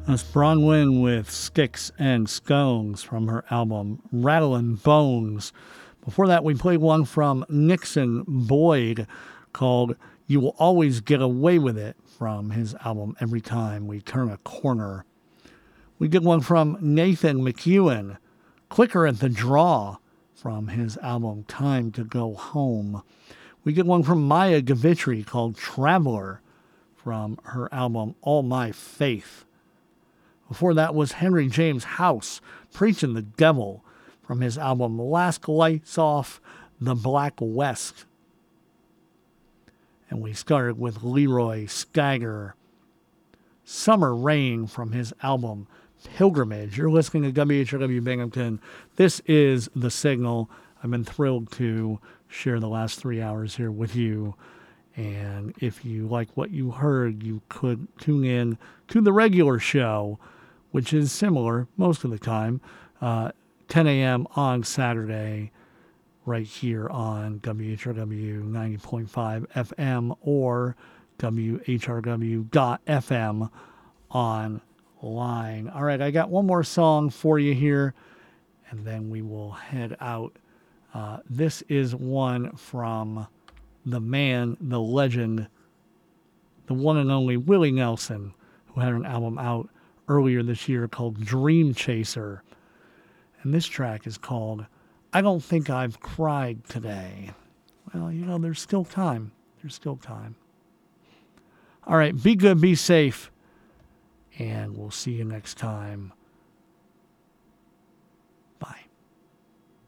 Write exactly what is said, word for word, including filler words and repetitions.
That's Bronwyn with Sticks and Stones from her album Rattlin' Bones. Before that, we played one from Nixon Boyd called You Will Always Get Away With It from his album Every Time We Turn a Corner. We did one from Nathan McEwen, Quicker at the Draw from his album Time to Go Home. We did one from Maya Gavitri called Traveler from her album All My Faith. Before that was Henry James House, Preaching the Devil, from his album Last Lights Off the Black West. And we started with Leroy Stagger, Summer Rain, from his album Pilgrimage. You're listening to W H R W Binghamton. This is The Signal. I've been thrilled to share the last three hours here with you. And if you like what you heard, you could tune in to the regular show, which is similar most of the time, uh, ten a.m. on Saturday, right here on W H R W ninety point five F M or W H R W dot F M online. All right, I got one more song for you here, and then we will head out. Uh, this is one from the man, the legend, the one and only Willie Nelson, who had an album out earlier this year called Dream Chaser. And this track is called I Don't Think I've Cried Today. Well, you know, there's still time. There's still time. All right, be good, be safe, and we'll see you next time. Bye.